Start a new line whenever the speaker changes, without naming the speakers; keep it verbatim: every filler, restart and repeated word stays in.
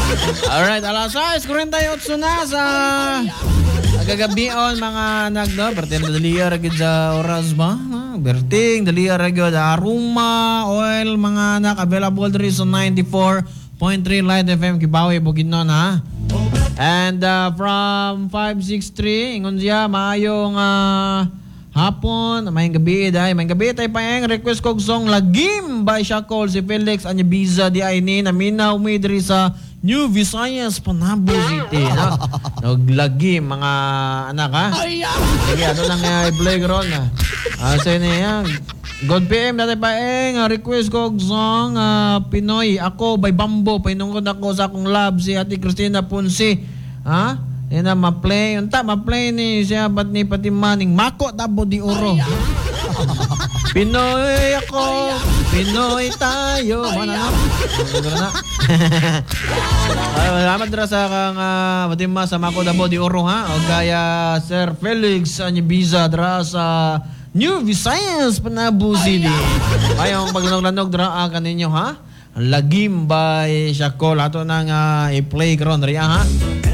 Alright, alas sais, kurenta yung na sa gagabion mga anak no. Berting daliya ragid sa oras ba? Berting daliya ragid aroma oil mga anak available diri sa ninety-four point three Light F M Kibawi Bukidnon ha. And uh, from five six three ingon siya maayong uh, hapon, may gabi day, may gabi tay paeng request kog song Lagim by Shakol si Felix anya biza di ay ni naminaw mi diri sa New Visayas Panabo City. No? Naglagim mga anak ha. Sige, ano lang uh, i-play ron ha. Ah, sa niya. God P M dati paeng uh, request kog song uh, Pinoy ako by Bambo painungkod ako sa akong love si Ate Cristina Ponce. Ha? Yan na ma-play. Unta ma-play ni siya ba't ni pati maning Mako Tabo di Oro. Pinoy ako, Pinoy tayo. Mana na? na. Salamat dira sa kang uh, pati ma sa Mako Tabo di Oro ha. O gaya Sir Felix Anyibiza dira sa New Visayas Panabo City. Ayong paglanog-lanog dira uh, kaninyo ha. Lagim by Shakol ato nang uh, i-play karon diri ha.